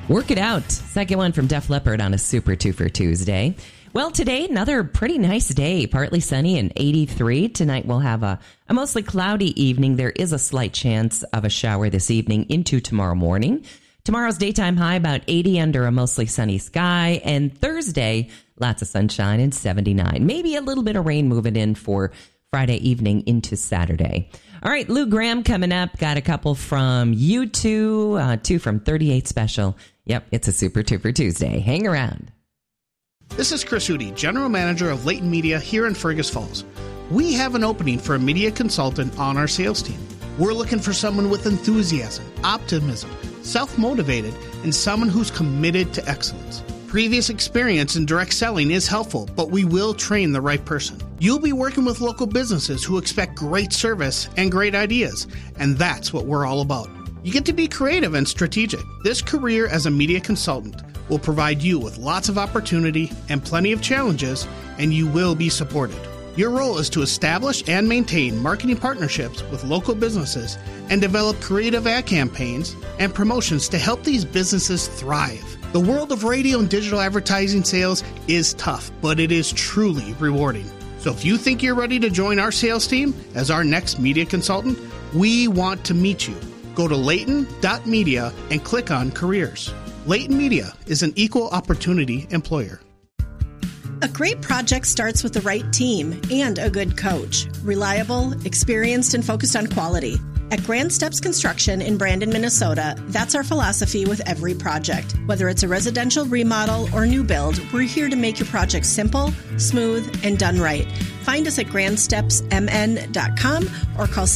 Work It Out. Second one from Def Leppard on a Super Twofer Tuesday. Well, today, another pretty nice day. Partly sunny and 83. Tonight, we'll have a mostly cloudy evening. There is a slight chance of a shower this evening into tomorrow morning. Tomorrow's daytime high about 80 under a mostly sunny sky. And Thursday, lots of sunshine and 79. Maybe a little bit of rain moving in for Friday evening into Saturday. All right, Lou Graham coming up. Got a couple from U2, two from 38 Special. Yep, it's a Super Twofer Tuesday. Hang around. This is Chris Hootie, General Manager of Leighton Media here in Fergus Falls. We have an opening for a media consultant on our sales team. We're looking for someone with enthusiasm, optimism, self-motivated, and someone who's committed to excellence. Previous experience in direct selling is helpful, but we will train the right person. You'll be working with local businesses who expect great service and great ideas, and that's what we're all about. You get to be creative and strategic. This career as a media consultant will provide you with lots of opportunity and plenty of challenges, and you will be supported. Your role is to establish and maintain marketing partnerships with local businesses and develop creative ad campaigns and promotions to help these businesses thrive. The world of radio and digital advertising sales is tough, but it is truly rewarding. So if you think you're ready to join our sales team as our next media consultant, we want to meet you. Go to Leighton.media and click on Careers. Leighton Media is an equal opportunity employer. A great project starts with the right team and a good coach. Reliable, experienced, and focused on quality. At Grand Steps Construction in Brandon, Minnesota, that's our philosophy with every project. Whether it's a residential remodel or new build, we're here to make your project simple, smooth, and done right. Find us at grandstepsmn.com or call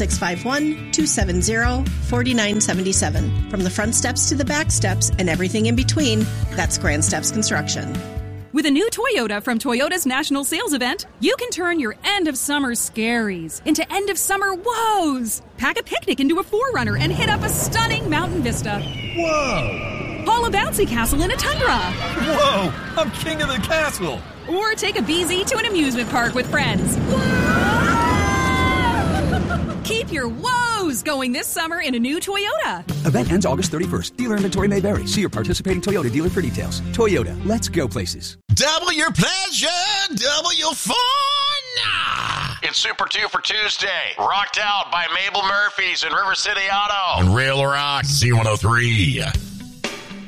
651-270-4977. From the front steps to the back steps and everything in between, that's Grand Steps Construction. With a new Toyota from Toyota's National Sales Event, you can turn your end-of-summer scaries into end-of-summer woes. Pack a picnic into a 4Runner and hit up a stunning mountain vista. Whoa! Haul a bouncy castle in a Tundra. Whoa! I'm king of the castle! Or take a BZ to an amusement park with friends. Keep your woes going this summer in a new Toyota. Event ends August 31st. Dealer inventory may vary. See your participating Toyota dealer for details. Toyota, let's go places. Double your pleasure, double your fun. It's Super Twofer Tuesday. Rocked out by Mabel Murphy's and River City Auto. On Rail Rock Z103.